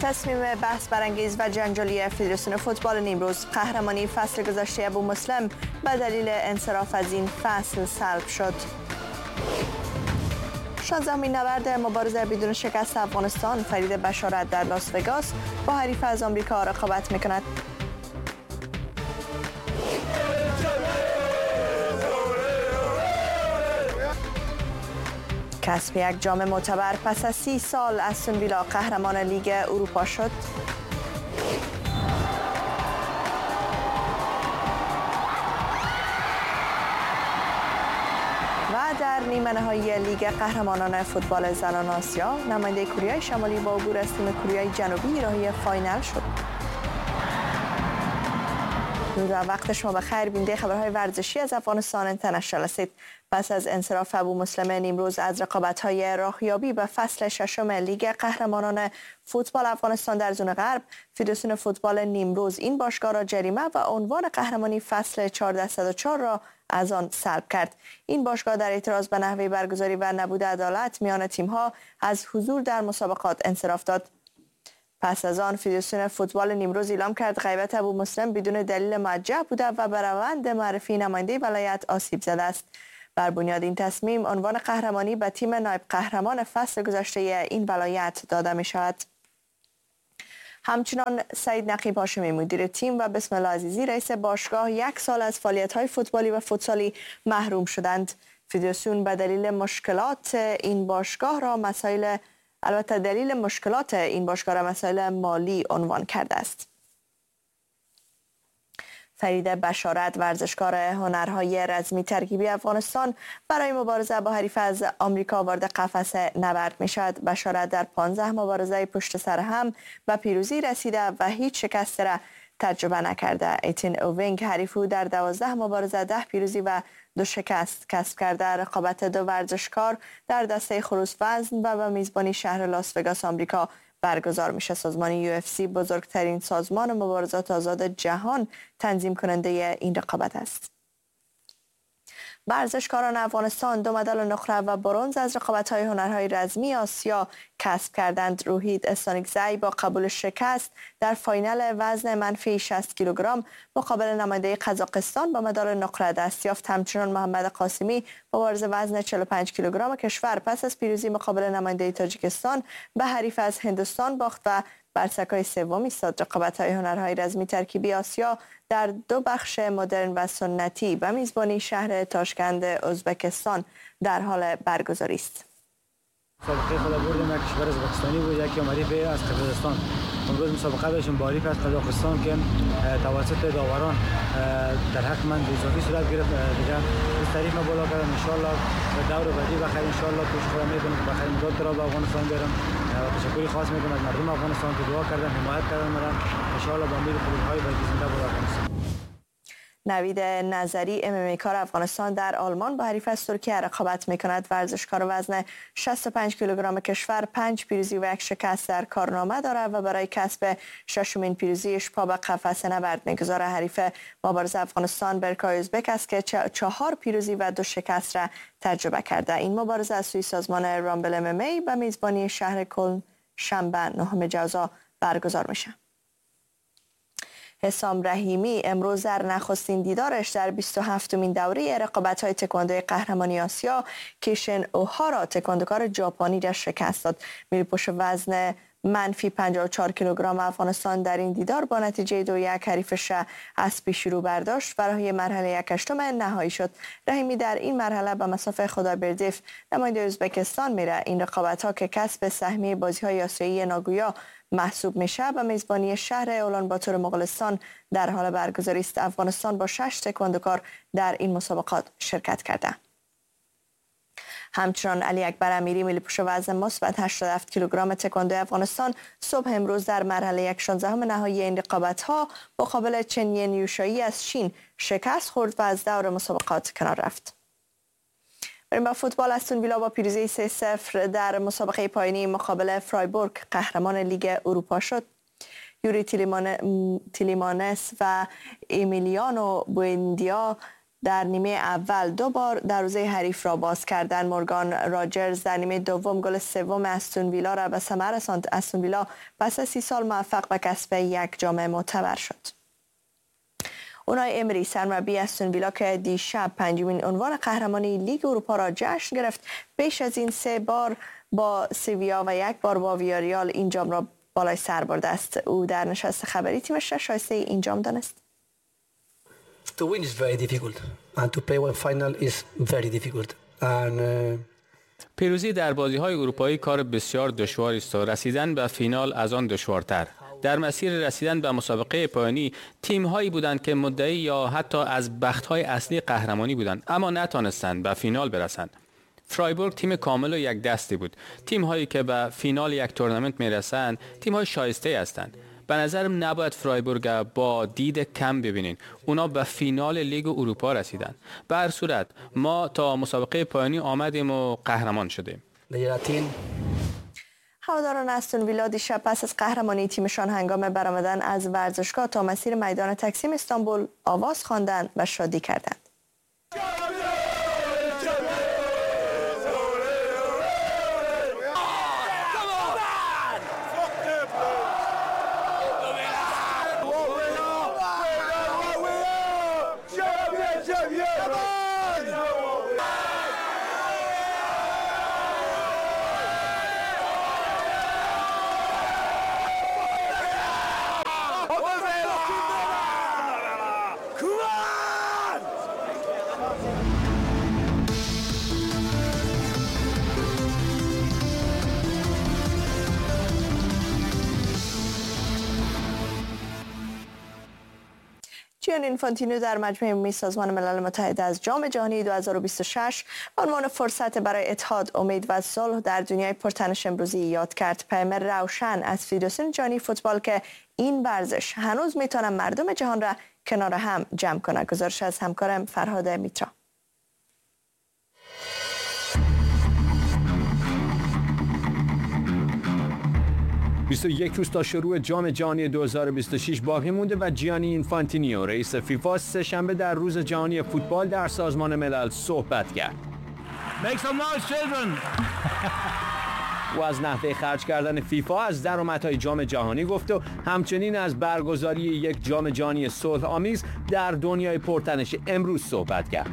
تصمیم بحث برانگیز و جنجالی فدراسیون فوتبال نیمروز، قهرمانی فصل گذشته ابو مسلم به دلیل انصراف از این فصل سلب شد. 16مین نبرد مبارزه بدون شکست افغانستان، فرید بشارت در لاس وگاس با حریف از آمریکا رقابت میکند. کسب یک جام معتبر پس از 30 سال، استون ویلا قهرمان لیگ اروپا شد. و در نیمه نهایی لیگ قهرمانان فوتبال زنان آسیا، نماینده کره شمالی با عبور از تیم کره جنوبی راهی فاینال شد. روز وقت شما بخیر. بیننده خبرهای ورزشی از افغانستان اینترنشنال هستید. پس از انصراف ابو مسلم نیمروز از رقابت‌های راهیابی به فصل ششم لیگ قهرمانان فوتبال افغانستان در زون غرب، فدراسیون فوتبال نیمروز این باشگاه را جریمه و عنوان قهرمانی فصل 1404 را از آن سلب کرد. این باشگاه در اعتراض به نحوه برگزاری و نبود عدالت میان تیم‌ها از حضور در مسابقات انصراف داد. پس از آن فدراسیون فوتبال نیمروز اعلام کرد غیبت ابو مسلم بدون دلیل موجه بوده و به روند معرفی نماینده ولایت آسیب زده است. بر بنیاد این تصمیم عنوان قهرمانی به تیم نایب قهرمان فصل گذشته این ولایت داده می شود. همچنان سعید نقیب هاشمی مدیر تیم و بسم الله عزیزی رئیس باشگاه 1 سال از فعالیت‌های فوتبالی و فوتسالی محروم شدند. فدراسیون به دلیل مشکلات این باشگاه را مسائل مالی عنوان کرده است. فرید بشارت ورزشکار هنرهای رزمی ترکیبی افغانستان برای مبارزه با حریف از آمریکا وارد قفس نبرد می شود. بشارت در 15 مبارزه پشت سر هم به پیروزی رسیده و هیچ شکست را تجربه نکرده. ایتین اوینگ حریف او در 12 مبارزه 10 پیروزی و 2 شکست کسب کرده. رقابت دو ورزشکار در دسته خروس وزن و به میزبانی شهر لاس وگاس آمریکا برگزار میشه. سازمان UFC بزرگترین سازمان مبارزات آزاد جهان تنظیم کننده این رقابت است. ورزشکاران افغانستان 2 مدال نقره و برنز از رقابت‌های هنرهای رزمی آسیا کسب کردند. روحید استانیکزی با قبول شکست در فاینال وزن منفی 60 کیلوگرم مقابل نماینده قزاقستان با مدال نقره دست یافت. همچنین محمد قاسمی مبارز وزن 45 کیلوگرم کشور پس از پیروزی مقابل نماینده تاجیکستان به حریف از هندوستان باخت و بر سکای سوم ایستاد. رقابت‌های هنرهای رزمی ترکیبی آسیا در 2 بخش مدرن و سنتی به میزبانی شهر تاشکند ازبکستان در حال برگزاری است. مسابقه خود بردیم، یک کشور ازبکستانی بود، یکی آمده از قزاقستان. امروز مسابقه داشتیم با حریف از قزاقستان که توسط داوران در حق من اضافی صورت گرفت. دیگه تاریخ ما بالا کردم. ان شاء الله دور بعدی بخیر ان شاء الله کوشش خودم میکنم که بخیر مدال را به افغانستان بیارم. تشکر خاص میکنم از مردم افغانستان که دعا کردن، حمایت کردن مرا. ان شاء الله با امید خودهای باقی زنده بود افغانستان. نوید نظری MMA کار افغانستان در آلمان با حریف از ترکیه رقابت می‌کند. ورزشکار وزن 65 کیلوگرم کشور 5 پیروزی و 1 شکست در کارنامه دارد و برای کسب 6مین پیروزیش پا به قفس نبرد می‌گذارد. حریف مبارز افغانستان برکای ازبک است که 4 پیروزی و 2 شکست را تجربه کرده. این مبارزه از سوی سازمان رامبل MMA به میزبانی شهر کلن شنبه 9 جوزا برگزار میشه. حسام رحیمی امروز در نخستین دیدارش در 27مین دوره رقابت‌های تکواندو قهرمانی آسیا کیشن اوهارا تکواندوکار ژاپنی را شکست داد. میلپوش وزن منفی 54 کیلوگرم افغانستان در این دیدار با نتیجه 2-1 حریفش از پیش رو برداشت و راهی مرحله 1/8 نهایی شد. رحیمی در این مرحله به مسافه خدایبردیف نماینده ازبکستان میره. این رقابت‌ها که کسب سهمیه بازی‌های آسیایی ناگویا محسوب میشه به میزبانی شهر اولان باتور مغولستان در حال برگزاری است. افغانستان با 6 تکواندوکار در این مسابقات شرکت کرده. همچنان علی اکبر امیری میلپوش وزن مثبت 87 کیلوگرم تکواندو افغانستان صبح امروز در مرحله 1/16 نهایی این رقابت‌ها مقابل چنین یوشایی از چین شکست خورد و از دور مسابقات کنار رفت. بریم با فوتبال. استون ویلا با پیروزی 3-0 در مسابقه پایانی مقابل فرایبورگ قهرمان لیگ اروپا شد. یوری تیلیمانس و ایمیلیانو بوئندیا در نیمه اول 2 بار دروازه حریف را باز کردند. مورگان راجرز در نیمه دوم گل سوم استون ویلا را به ثمر رساند. استون ویلا پس از 30 سال موفق به کسب یک جام معتبر شد. اونای امری سرمربی استون ویلا که دیشب 5مین عنوان قهرمانی لیگ اروپا را جشن گرفت، پیش از این 3 بار با سویا و 1 بار با ویاریال این جام را بالای سر برده است. او در نشست خبری تیمش را شایسته این جام دانست. To win is very difficult and to play one final is very difficult and پیروزی در بازی‌های اروپایی کار بسیار دشواری است و رسیدن به فینال از آن دشوارتر. در مسیر رسیدن به مسابقه پایانی تیم‌هایی بودند که مدعی یا حتی از بخت‌های اصلی قهرمانی بودند اما نتوانستند به فینال برسند. فرایبورگ تیم کامل و یک دستی بود. تیم‌هایی که به فینال یک تورنمنت میرسند تیم‌های شایسته هستند. به نظرم نباید فرایبورگ با دید کم ببینین. اونا به فینال لیگ اروپا رسیدن. به هر صورت ما تا مسابقه پایانی آمدیم و قهرمان شدیم. هواداران استون ویلا دیشب پس از قهرمانی تیمشان هنگام برآمدن از ورزشگاه تا مسیر میدان تکسیم استانبول آواز خواندند و شادی کردند. جیانی اینفانتینو در مجمع عمومی سازمان ملل متحد از جام جهانی 2026 به عنوان فرصت برای اتحاد، امید و صلح در دنیای پرتنش امروزی یاد کرد. پیام روشن از فدراسیون جهانی فوتبال که این ورزش هنوز میتونه مردم جهان را کنار هم جمع کنه. گزارش از همکارم فرهاد میترا. 21 روز تا شروع جام جهانی 2026 باقی مونده و جیانی اینفانتینیو رئیس فیفا سه شنبه در روز جهانی فوتبال در سازمان ملل صحبت کرد. او از نحوه خرج کردن فیفا از درآمدهای جام جهانی گفت و همچنین از برگزاری یک جام جهانی صلح آمیز در دنیای پرتنش امروز صحبت کرد.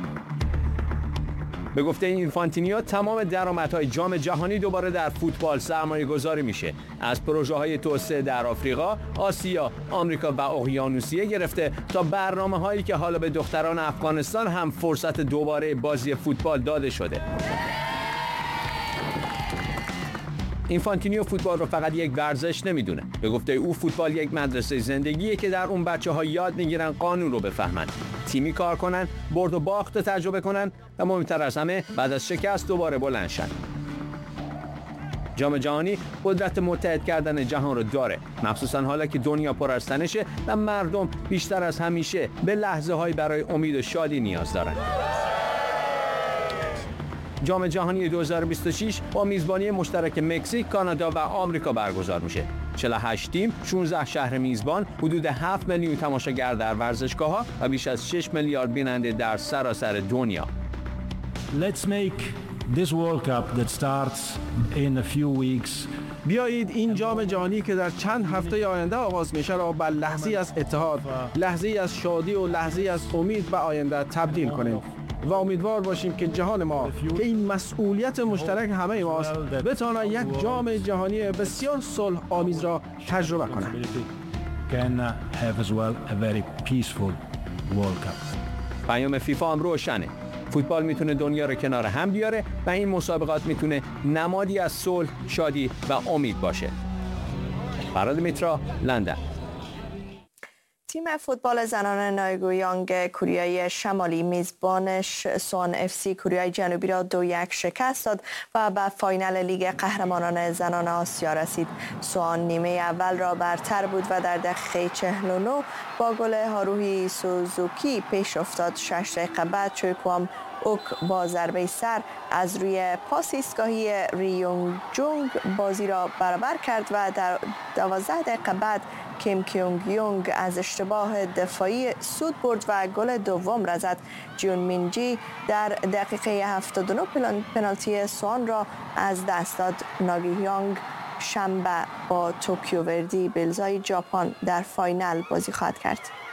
به گفته اینفانتینیو تمام درآمدهای جام جهانی دوباره در فوتبال سرمایه گذاری میشه. از پروژه های توسعه در آفریقا، آسیا، آمریکا و اقیانوسیه گرفته تا برنامه هایی که حالا به دختران افغانستان هم فرصت دوباره بازی فوتبال داده شده. اینفانتینیو فوتبال رو فقط یک ورزش نمیدونه. به گفته او فوتبال یک مدرسه زندگیه که در اون بچه‌ها یاد میگیرن قانون رو بفهمن، تیمی کار کنن، برد و باخت رو تجربه کنن و مهمتر از همه بعد از شکست دوباره بلند شن. جام جهانی قدرت متحد کردن جهان رو داره، مخصوصا حالا که دنیا پر از تنشه و مردم بیشتر از همیشه به لحظه‌های برای امید و شادی نیاز دارن. جام جهانی 2026 با میزبانی مشترک مکزیک، کانادا و آمریکا برگزار میشه. 48 تیم، 16 شهر میزبان، حدود 7 میلیون تماشاگر در ورزشگاه‌ها و بیش از 6 میلیارد بیننده در سراسر دنیا. Let's make this World Cup that starts in a few weeks. بیایید این جام جهانی که در چند هفته آینده آغاز میشه را به لحظه‌ای از اتحاد، لحظه‌ای از شادی و لحظه‌ای از امید به آینده تبدیل کنیم. و امیدوار باشیم که جهان ما که این مسئولیت مشترک همه ماست بتواند یک جام جهانی بسیار صلح آمیز را تجربه کند. پیام فیفا هم روشنه. فوتبال میتونه دنیا رو کنار هم بیاره و این مسابقات میتونه نمادی از صلح، شادی و امید باشه. فرهاد میترا، لندن. تیم فوتبال زنان نایگویانگ کوریای شمالی میزبانش سوان اف سی کوریای جنوبی را 2-1 شکست داد و به فاینال لیگ قهرمانان زنان آسیا رسید. سوان نیمه اول را برتر بود و در دقیقه 49 با گل هاروهی سوزوکی پیش افتاد. 6 دقیقه بعد چویکوام اوک با ضربه سر از روی پاس ایستگاهی ریونگ جونگ بازی را برابر کرد و در 12 دقیقه بعد کیم کیونگ یونگ از اشتباه دفاعی سود برد و گل دوم را زد. جیون مینجی در دقیقه 79 پنالتی سوان را از دست داد. ناگی یانگ شنبه با توکیو وردی بلزای ژاپن در فاینال بازی خواهد کرد.